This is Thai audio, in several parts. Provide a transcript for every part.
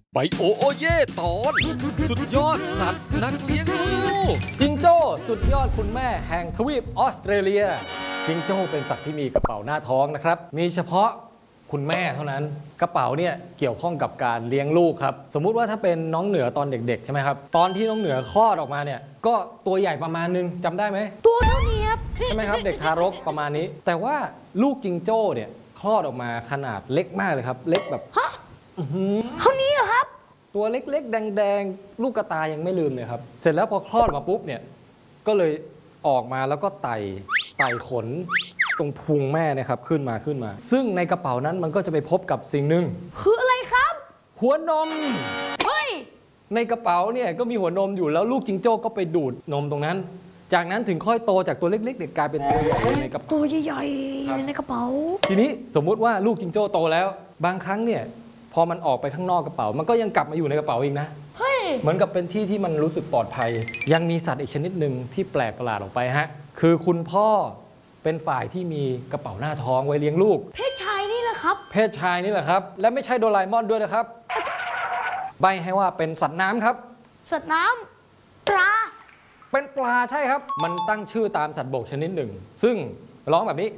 ไบโอโอเย่ตอนสุดยอดสัตว์นักเลี้ยงลูกจิงโจ้สุดยอดคุณแม่แห่งทวีปออสเตรเลียจิงโจ้เป็นสัตว์ที่มีกระเป๋าหน้าท้องนะครับมีเฉพาะคุณแม่เท่านั้นกระเป๋าเนี่ยเกี่ยวข้องกับการเลี้ยงลูกครับสมมุติว่าถ้าเป็นน้องเหนือตอนเด็กๆใช่ไหมครับตอนที่น้องเหนือคลอดออกมาเนี่ยก็ตัวใหญ่ประมาณนึงจำได้ไหมตัวเท่านี้ครับใช่ไหมครับเด็กทารกประมาณนี้แต่ว่าลูกจิงโจ้เนี่ยคลอดออกมาขนาดเล็กมากเลยครับเล็กแบบฮะเท่านี้เหรอครับตัวเล็กๆแดงๆลูกกระตายังไม่ลืมเลยครับเสร็จแล้วพอคลอดมาปุ๊บเนี่ยก็เลยออกมาแล้วก็ไต่ขนตรงพุงแม่เนี่ยครับขึ้นมาซึ่งในกระเป๋านั้นมันก็จะไปพบกับสิ่งหนึ่งคืออะไรครับหัวนมเฮ้ยในกระเป๋าเนี่ยก็มีหัวนมอยู่แล้วลูกจิงโจ้ก็ไปดูดนมตรงนั้นจากนั้นถึงค่อยโตจากตัวเล็กๆเด็กกลายเป็นตัวใหญ่ในกระเป๋าตัวใหญ่ๆในกระเป๋าทีนี้สมมุติว่าลูกจิงโจ้โตแล้วบางครั้งเนี่ยพอมันออกไปข้างนอกกระเป๋ามันก็ยังกลับมาอยู่ในกระเป๋าอีกนะเฮ้ยเหมือนกับเป็นที่ที่มันรู้สึกปลอดภัยยังมีสัตว์อีกชนิดหนึ่งที่แปลกประหลาดออกไปฮะคือคุณพ่อเป็นฝ่ายที่มีกระเป๋าหน้าท้องไว้เลี้ยงลูกเพศชายนี่แหละครับเพศชายนี่แหละครับและไม่ใช่โดราเอมอนด้วยนะครับใบให้ว่าเป็นสัตว์น้ำครับสัตว์น้ำปลาเป็นปลาใช่ครับมันตั้งชื่อตามสัตว์บกชนิดหนึ่งซึ่งร้องแบบนี้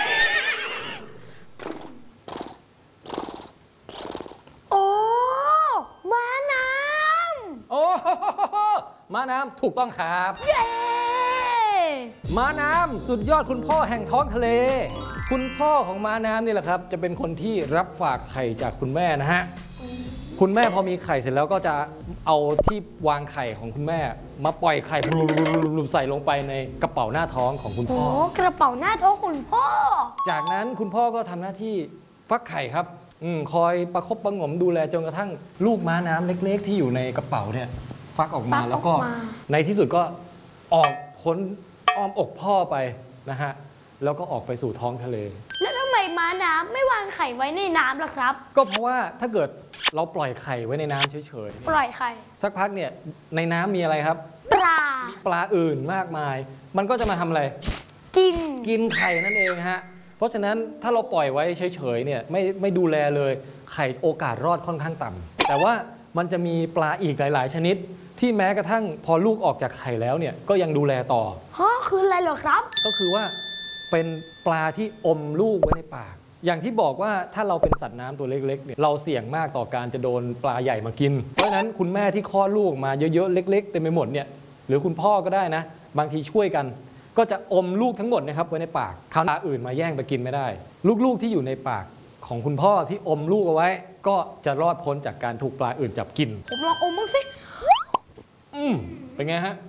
ม้าน้ำถูกต้องครับเย้ม้าน้ำสุดยอดคุณพ่อแห่งท้องทะเลคุณพ่อของม้าน้ำนี่แหละครับจะเป็นคนที่รับฝากไข่จากคุณแม่นะฮะคุณแม่พอมีไข่เสร็จแล้วก็จะเอาที่วางไข่ของคุณแม่มาปล่อยไข่ใส่ลงไปในกระเป๋าหน้าท้องของคุณพ่อโอ้กระเป๋าหน้าท้องคุณพ่อจากนั้นคุณพ่อก็ทำหน้าที่ฟักไข่ครับคอยประคบประหงมดูแลจนกระทั่งลูกม้าน้ำเล็กๆที่อยู่ในกระเป๋าเนี่ยฟักออกมาแล้วก็ในที่สุดก็ออกพ้นอ้อมอกพ่อไปนะฮะแล้วก็ออกไปสู่ท้องทะเลแล้วทำไมม้าน้ำไม่วางไข่ไว้ในน้ำล่ะครับก็เพราะว่าถ้าเกิดเราปล่อยไข่ไว้ในน้ำเฉยๆปล่อยไข่สักพักเนี่ยในน้ำมีอะไรครับปลาอื่นมากมายมันก็จะมาทำอะไรกินไข่นั่นเองฮะเพราะฉะนั้นถ้าเราปล่อยไว้เฉยๆเนี่ยไม่ดูแลเลยไข่โอกาสรอดค่อนข้างต่ำแต่ว่ามันจะมีปลาอีกหลายๆชนิดที่แม้กระทั่งพอลูกออกจากไข่แล้วเนี่ยก็ยังดูแลต่อคืออะไรเหรอครับก็คือว่าเป็นปลาที่อมลูกไว้ในปากอย่างที่บอกว่าถ้าเราเป็นสัตว์น้ำตัวเล็กๆเนี่ยเราเสี่ยงมากต่อการจะโดนปลาใหญ่มากินเพราะฉะนั้นคุณแม่ที่คลอดลูกมาเยอะๆเล็กๆเต็มไปหมดเนี่ยหรือคุณพ่อก็ได้นะบางทีช่วยกันก็จะอมลูกทั้งหมดนะครับไว้ในปากคราวหน้าอื่นมาแย่งไปกินไม่ได้ลูกๆที่อยู่ในปากของคุณพ่อที่อมลูกเอาไว้ก็จะรอดพ้นจากการถูกปลาอื่นจับกินผมลองอมบ้างสิเป็นไงฮะ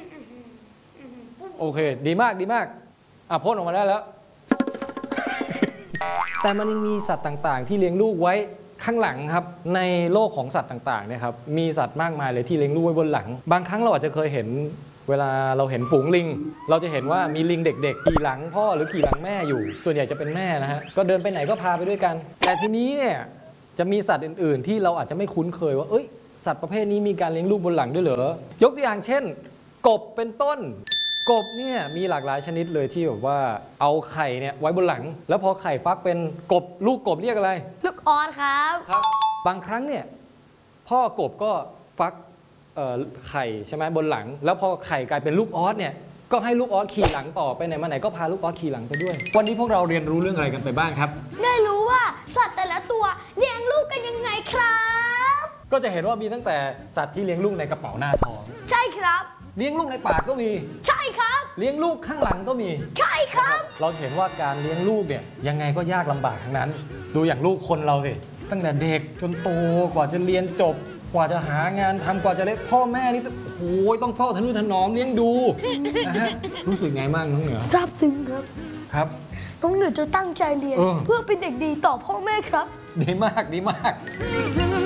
โอเคดีมากพ่นออกมาได้แล้วแต่มันยังมีสัตว์ต่างๆที่เลี้ยงลูกไว้ข้างหลังครับในโลกของสัตว์ต่างๆเนี่ยครับมีสัตว์มากมายเลยที่เลี้ยงลูกไว้บนหลังบางครั้งเราอาจจะเคยเห็นเวลาเราเห็นฝูงลิงเราจะเห็นว่ามีลิงเด็กๆขี่หลังพ่อหรือขี่หลังแม่อยู่ส่วนใหญ่จะเป็นแม่นะฮะก็เดินไปไหนก็พาไปด้วยกันแต่ทีนี้เนี่ยจะมีสัตว์อื่นๆที่เราอาจจะไม่คุ้นเคยว่าสัตว์ประเภทนี้มีการเลี้ยงลูกบนหลังด้วยเหรอยกตัวอย่างเช่นกบเป็นต้นกบเนี่ยมีหลากหลายชนิดเลยที่แบบว่าเอาไข่เนี่ยไว้บนหลังแล้วพอไข่ฟักเป็นกบลูกกบเรียกอะไรลูกออสครับบางครั้งเนี่ยพ่อกบก็ฟักไข่ใช่ไหมบนหลังแล้วพอไข่กลายเป็นลูกออสเนี่ยก็ให้ลูกออสขี่หลังต่อไปไหนมาไหนก็พาลูกออสขี่หลังไปด้วยวันนี้พวกเราเรียนรู้เรื่องอะไรกันไปบ้างครับได้รู้ว่าสัตว์แต่ละตัวเลี้ยงลูกกันยังไงครับก็จะเห็นว่ามีตั้งแต่สัตว์ที่เลี้ยงลูกในกระเป๋าหน้าท้องใช่ครับเลี้ยงลูกในปากก็มีใช่ครับเลี้ยงลูกข้างหลังก็มีใช่ครับเราเห็นว่าการเลี้ยงลูกเนี่ยยังไงก็ยากลำบากทั้งนั้นดูอย่างลูกคนเราสิตั้งแต่เด็กจนโตกว่าจะเรียนจบกว่าจะหางานทำกว่าจะได้พ่อแม่นี่โอ้ยต้องเฝ้าทนุถนอมเลี้ยงดูนะฮะรู้สึกไงบ้างน้องเหนือซาบซึ้งครับน้องเหนือจะตั้งใจเรียนเพื่อเป็นเด็กดีต่อพ่อแม่ครับดีมาก